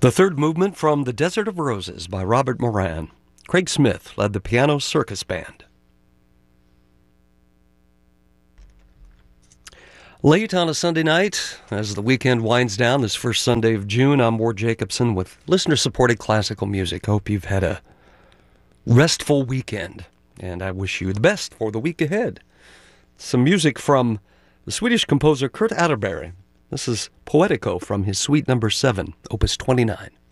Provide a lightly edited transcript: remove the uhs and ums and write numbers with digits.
The third movement from The Desert of Roses by Robert Moran. Craig Smith led the Piano Circus Band. Late on a Sunday night, as the weekend winds down, this first Sunday of June, I'm Ward Jacobson with listener-supported classical music. Hope you've had a restful weekend, and I wish you the best for the week ahead. Some music from the Swedish composer Kurt Atterbury. This is Poetico from his Suite No. 7, Opus 29.